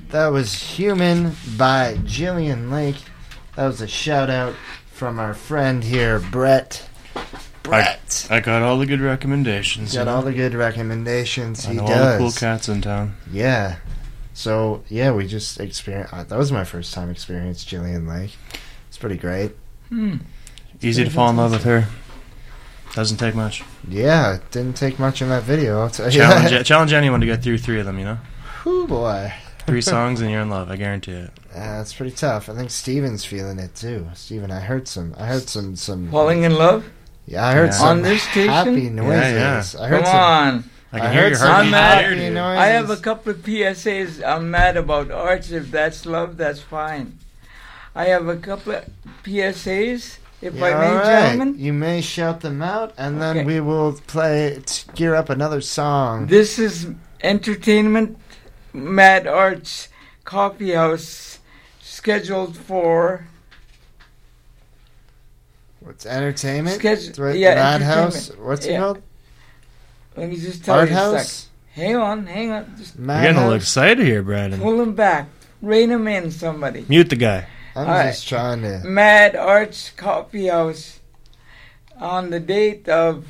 That was Human by Jillian Lake. That was a shout out from our friend here, Brett. I got all the good recommendations. Got all the good recommendations. He all does. the cool cats in town. Yeah. So, yeah, we just experienced... that was my first time experience Jillian Lake. It's pretty great. Easy to fall in love with her. Doesn't take much. Yeah, it didn't take much in that video, I'll tell you. Challenge anyone to get through 3 of them, you know? Whew, boy. 3 songs and you're in love, I guarantee it. That's pretty tough. I think Steven's feeling it, too. Steven, I heard some... Falling in love? Yeah, I heard some on this station? happy noises. Yeah. I heard Come on. I can hear your some heartbeat. happy noises. I have a couple of PSAs. I'm mad about arts. If that's love, that's fine. I have a couple of PSAs, if I may, gentlemen. You may shout them out, and then Okay. we will gear up another song. This is Entertainment Mad Arts Coffee House, scheduled for... What's entertainment? Yeah, Madhouse. entertainment. What's it Yeah. called? Let me just tell Art you a House? sec. Hang on. Just You're getting a little excited here, Brandon. pull him back. Rein him in, somebody. Mute the guy. I'm All just trying to... Mad Arts Coffee House on the date of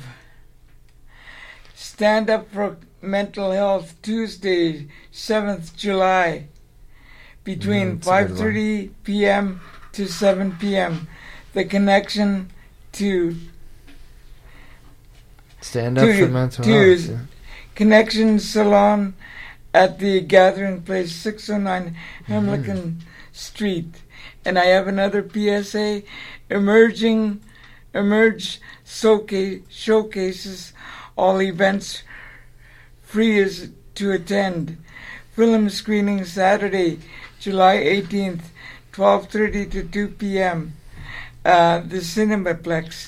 Stand Up for Mental Health, Tuesday, 7th July, between That's a good 5:30 p.m. to 7 p.m. The connection to Stand up for mental to health. Yeah. Connection Salon at the Gathering Place, 609 Hamilton Street. And I have another PSA. Emerge showcases all events free as to attend. Film screening Saturday, July 18th, 12:30 to 2 p.m. The Cinemaplex,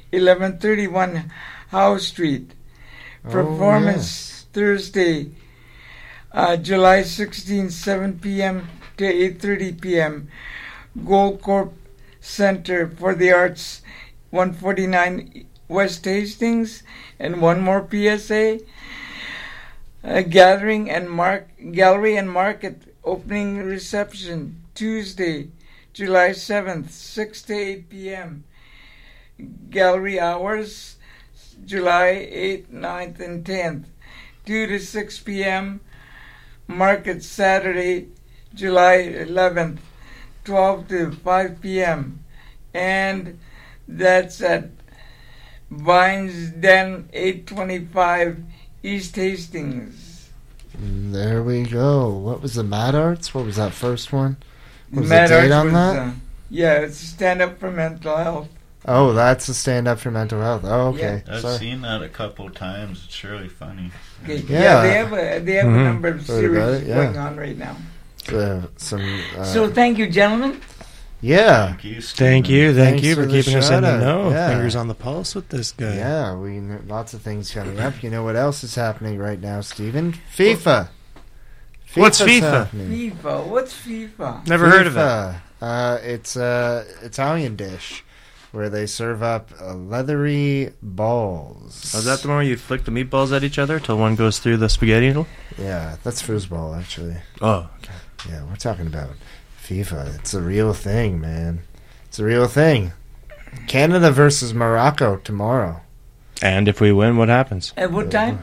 1131 Howe Street. Performance Thursday, July 16th, 7 p.m. to 8:30 p.m. Goldcorp Center for the Arts, 149 West Hastings. And one more PSA. Gallery and Market opening reception Tuesday, July 7th, 6 to 8 p.m. Gallery hours July 8th, 9th, and 10th, 2 to 6 p.m. Market Saturday, July 11th, 12 to 5 p.m. And that's at Vines Den, 825 East Hastings. There we go. What was the Mad Arts? What was that first one? What was Mad the date Arts on that? Yeah, it's Stand Up for Mental Health. Oh, that's a stand up for mental health. Oh, okay. I've seen that a couple of times. It's really funny. Okay. Yeah. They have a number of Heard about series it, yeah. going on right now. So thank you, gentlemen. Yeah. Thank you, Thank you Thanks for for the keeping us in the shout-out. know. Yeah. Fingers on the pulse with this guy. Yeah, lots of things coming up. You know what else is happening right now, Stephen? FIFA. What's FIFA's FIFA? happening. FIFA. What's FIFA? Never heard of it. It's a Italian dish where they serve up leathery balls. Oh, is that the one where you flick the meatballs at each other till one goes through the spaghetti noodle? Yeah, that's foosball, actually. Oh, okay. Yeah, we're talking about FIFA. It's a real thing, man. It's a real thing. Canada versus Morocco tomorrow. And if we win, what happens? At what time?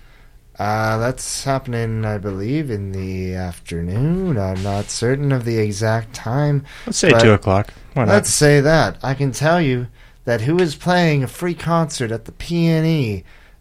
That's happening, I believe, in the afternoon. I'm not certain of the exact time. Let's say 2 o'clock. Why not? Let's say that. I can tell you that who is playing a free concert at the PNE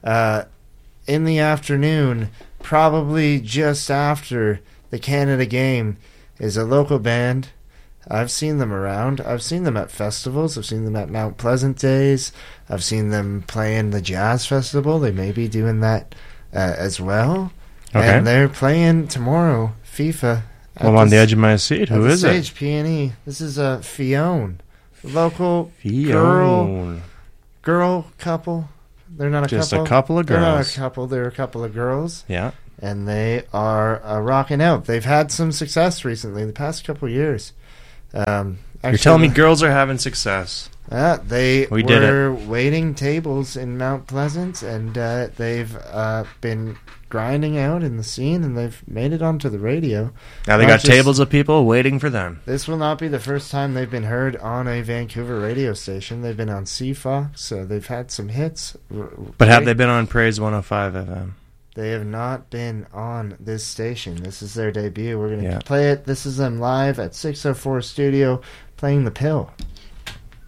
in the afternoon, probably just after the Canada game, is a local band. I've seen them around. I've seen them at festivals. I've seen them at Mount Pleasant Days. I've seen them playing the Jazz Festival. They may be doing that as well. Okay. And they're playing tomorrow, FIFA. Well, I'm on the edge of my seat. Who is it? Stage PNE. This is a Fionn, local Fionn. girl couple. They're not a Just couple. a couple of They're not girls. a couple. They're a couple of girls. Yeah. And they are rocking out. They've had some success recently, the past couple of years. You're telling me girls are having success. They We did were waiting tables in Mount Pleasant, and they've been grinding out in the scene, and they've made it onto the radio. Now they got tables of people waiting for them. This will not be the first time they've been heard on a Vancouver radio station. They've been on CFOX, so they've had some hits. But have they been on Praise 105 FM? They have not been on this station. This is their debut. We're going to play it. This is them live at 604 Studio playing The Pill.